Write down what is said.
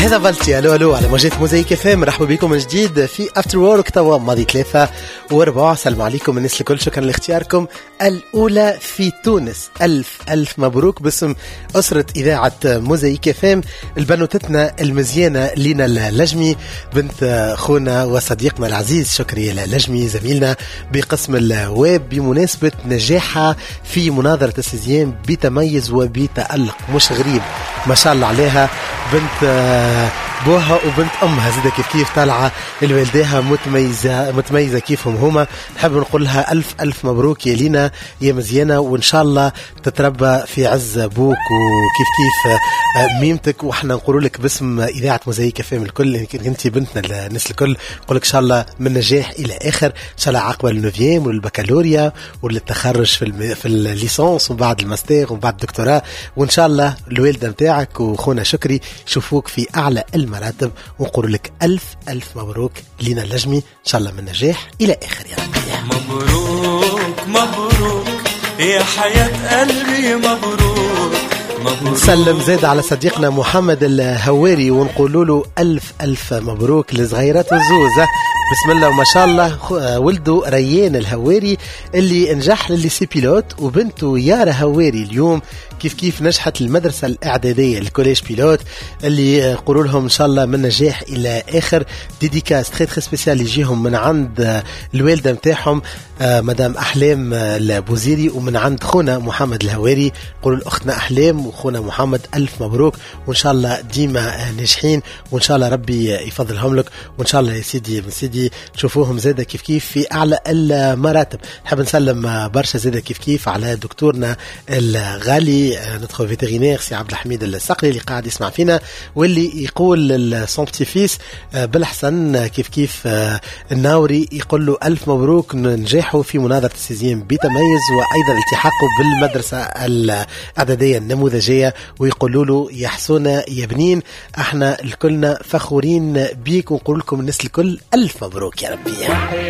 هذا فالتي. الو على موجات موزايك اف ام. مرحبا بكم من جديد في افتر وورك توا ماضي 3 و4. السلام عليكم الناس الكل، شكرا لاختياركم الاولى في تونس. الف مبروك باسم اسره اذاعه موزايك اف ام. البنوتتنا المزيانه لينا اللجمي بنت خونا وصديقنا العزيز شكري اللجمي زميلنا بقسم الويب بمناسبه نجاحها في مناظره السيزيام بتميز وبتألق. مش غريب ما شاء الله عليها، بنت بوها وبنت امها زيدا كيف طالعه الوالديها متميزه كيفهم هما. نحب نقول لها الف مبروك يا لينا يا مزيانه، وان شاء الله تتربى في عز ابوك وكيف ميمتك. وحنا نقول لك باسم اذاعه موزايك اف ام الكل انت بنتنا الناس الكل، نقول لك ان شاء الله من نجاح الى اخر، ان شاء الله عقب النوفيام والبكالوريا والتخرج في الليسانس وبعد الماستر وبعد الدكتوراه، وان شاء الله الوالده نتاعك وخونا شكري يشوفوك في اعلى المراتب. ونقول لك الف مبروك لينا اللجمي، ان شاء الله من نجاح الى اخر يا رب. مبروك يا حياة قلبي، مبروك. نسلم زاد على صديقنا محمد الهواري ونقول له الف مبروك لصغيرته الزوزة. بسم الله وما شاء الله. ولده ريان الهواري اللي نجح لليسي بيلوت، وبنته يارا هواري اليوم كيف نجحت المدرسة الإعدادية الكوليج بيلوت، اللي يقولوا لهم إن شاء الله من نجاح إلى آخر. ديديكاس تخي سبيسيال يجيهم من عند الوالدة متاعهم مدام أحلام البوزيري، ومن عند خونا محمد الهواري. يقولوا لأختنا أحلام وخونا محمد الف مبروك، وإن شاء الله ديما ناجحين، وإن شاء الله ربي يفضلهم لك، وإن شاء الله يا سيدي من سيدي تشوفوهم زادة كيف في أعلى المراتب. نحب نسلم برشا زادة كيف على دكتورنا الغالي ندخل فيترينير سي عبد الحميد الصقلي اللي قاعد يسمع فينا، واللي يقول السونتيفيس بالحسن كيف الناوري يقول له الف مبروك نجاحه في مناظرة السيزيام بتميز، وأيضا التحاقه بالمدرسة الإعدادية النموذجية، ويقولوا له يا حسونة يا بنين احنا الكلنا فخورين بيك، ونقول لكم الناس الكل الف مبروك يا ربي.